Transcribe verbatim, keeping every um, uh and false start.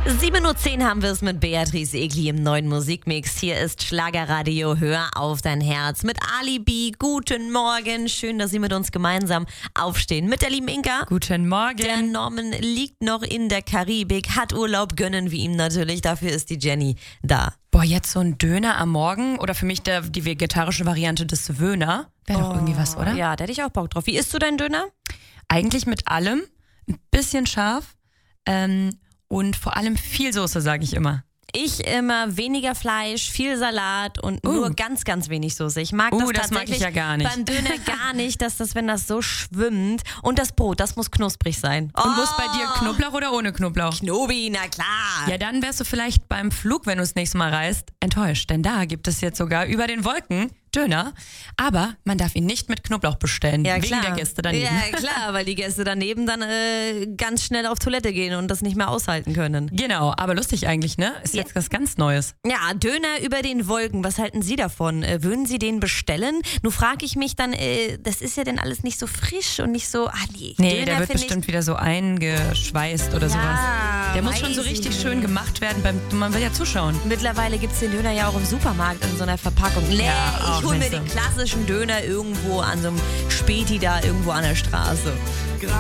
sieben Uhr zehn haben wir es mit Beatrice Egli im neuen Musikmix. Hier ist Schlagerradio, hör auf dein Herz mit Ali B. Guten Morgen, schön, dass Sie mit uns gemeinsam aufstehen. Mit der lieben Inka. Guten Morgen. Der Norman liegt noch in der Karibik, hat Urlaub, gönnen wir ihm natürlich. Dafür ist die Jenny da. Boah, jetzt so ein Döner am Morgen oder für mich der, die vegetarische Variante des Wöhner. Wäre doch irgendwie was, oder? Ja, da hätte ich auch Bock drauf. Wie isst du deinen Döner? Eigentlich mit allem, ein bisschen scharf ähm, und vor allem viel Soße, sage ich immer. Ich immer weniger Fleisch, viel Salat und Uh. nur ganz, ganz wenig Soße. Ich mag Uh, das das mag tatsächlich ich ja gar nicht. beim Döner gar nicht, dass das, wenn das so schwimmt. Und das Brot, das muss knusprig sein. Und muss bei dir Knoblauch oder ohne Knoblauch? Knobi, na klar. Ja, dann wärst du vielleicht beim Flug, wenn du das nächste Mal reist, enttäuscht. Denn da gibt es jetzt sogar über den Wolken Döner. Aber man darf ihn nicht mit Knoblauch bestellen, Ja, wegen klar. der Gäste daneben. Ja, klar, weil die Gäste daneben dann äh, ganz schnell auf Toilette gehen und das nicht mehr aushalten können. Genau, aber lustig eigentlich, ne? Ist Ja. jetzt was ganz Neues. Ja, Döner über den Wolken, was halten Sie davon? Äh, würden Sie den bestellen? Nun frage ich mich dann, äh, das ist ja denn alles nicht so frisch und nicht so, ah nee, Nee, Döner der wird find bestimmt wieder so eingeschweißt oder Ja, sowas. Der muss schon so weiß ich richtig nicht. schön gemacht werden, beim, man will ja zuschauen. Mittlerweile gibt es den Döner ja auch im Supermarkt in so einer Verpackung. Nee, Ja, auch ich hole mir nicht so. den klassischen Döner irgendwo an so einem Späti da irgendwo an der Straße.